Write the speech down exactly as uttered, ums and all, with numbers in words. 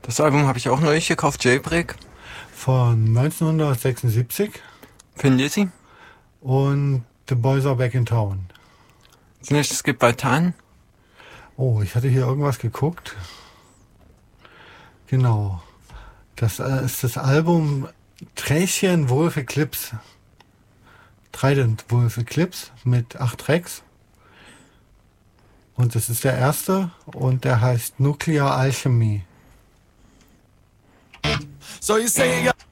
Das Album habe ich auch neulich gekauft, Jailbreak. Von neunzehnhundertsechsundsiebzig. Findet Sie? Und The Boys Are Back in Town. Es gibt Baltan. Oh, ich hatte hier irgendwas geguckt. Genau. Das äh, ist das Album Thräschen Wolf Eclipse. Trident Wolf Eclipse mit acht Tracks. Und das ist der erste und der heißt Nuclear Alchemy. So you say you got